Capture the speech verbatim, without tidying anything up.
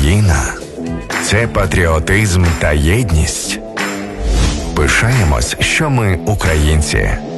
Україна – це патріотизм та єдність. Пишаємось, що ми українці.